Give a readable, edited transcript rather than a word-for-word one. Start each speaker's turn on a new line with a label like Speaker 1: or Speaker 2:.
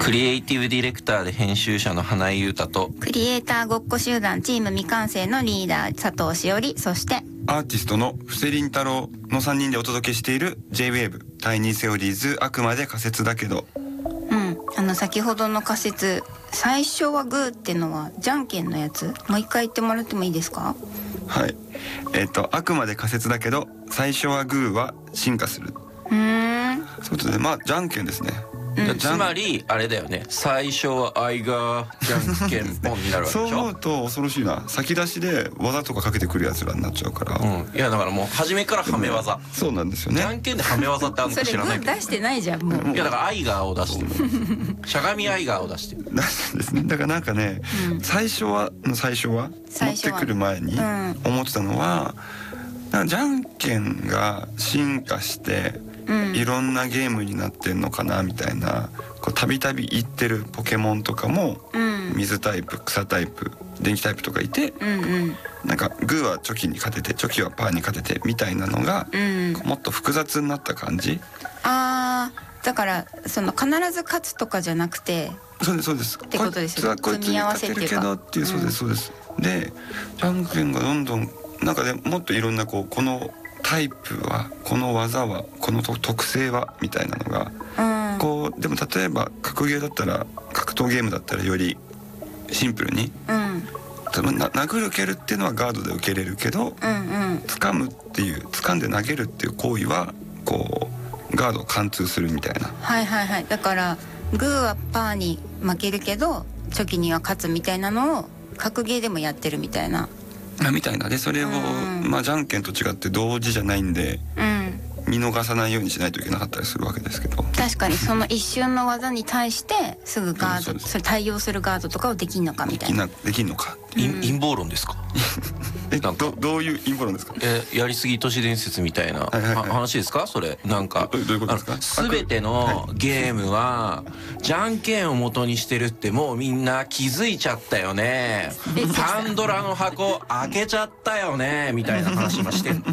Speaker 1: クリエイティブディレクターで編集者の花井優太と、
Speaker 2: クリエイターごっこ集団チーム未完成のリーダー佐藤しおり、そして
Speaker 3: アーティストの布施凛太郎の3人でお届けしている J-WAVE タイニーセオリーズ、あくまで仮説だけど。
Speaker 2: 先ほどの仮説、最初はグーってのはじゃんけんのやつ、もう一回言ってもらってもいいですか？
Speaker 3: はい、あくまで仮説だけど最初はグーは進化する。そういうことで、じゃんけんですね。
Speaker 1: つまりあれだよね、最初は愛がじゃんけんポンになるわけでしょ。
Speaker 3: そう思うと恐ろしいな。先出しで技とかかけてくるやつらになっちゃうから、
Speaker 1: いやだからもう初めからはめ技。
Speaker 3: そうなんですよね。
Speaker 1: じゃんけんではめ技ってあるのか知らないけど、
Speaker 2: それ出してないじゃんもう。
Speaker 1: いやだからアイガーを出してるしゃがみアイガーを出してる
Speaker 3: 出したんですね。だからなんかね、最初は持ってくる前に思ってたのは、なんかじゃんけんが進化していろんなゲームになってんのかなみたいな、こうたびたび言ってるポケモンとかも、水タイプ、草タイプ、電気タイプとかいて、なんかグーはチョキに勝ててチョキはパーに勝ててみたいなのが、もっと複雑になった感じ。
Speaker 2: だからその必ず勝つとかじゃなくて、
Speaker 3: そうですそうです。
Speaker 2: ってことですよね。
Speaker 3: こいつに勝てるけどっていう、そうですそうです。でじゃんけんがどんどんなんかね、もっといろんなこのタイプは、この技は、この特性はみたいなのが、でも例えば格ゲーだったら、格闘ゲームだったらよりシンプルに、殴る蹴るっていうのはガードで受けれるけど、掴むっていう、掴んで投げるっていう行為はこうガードを貫通するみたいな。
Speaker 2: だからグーはパーに負けるけどチョキには勝つみたいなのを格ゲーでもやってるみたいな。
Speaker 3: でそれを、じゃんけんと違って同時じゃないんで、見逃さないようにしないといけなかったりするわけですけど、
Speaker 2: 確かにその一瞬の技に対してすぐガード、それ対応するガードとかをできんのかみたいな。
Speaker 3: できんのか。
Speaker 1: 陰謀論ですか？
Speaker 3: どういう陰謀論ですか？
Speaker 1: やりすぎ都市伝説みたいな話ですかそれ？なんか
Speaker 3: どういうことですか？
Speaker 1: 全てのゲームはじゃんけんを元にしてるってもうみんな気づいちゃったよね。パンドラの箱開けちゃったよねみたいな話もして